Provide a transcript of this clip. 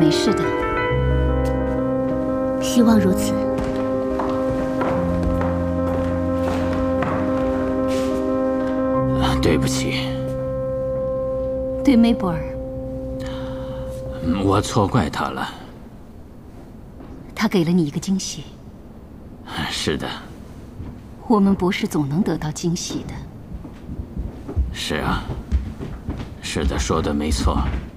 没事的，希望如此。 对不起， 对梅博尔， 我错怪他了。 他给了你一个惊喜。 是的。 我们不是总能得到惊喜的。 是啊，是的，说的没错。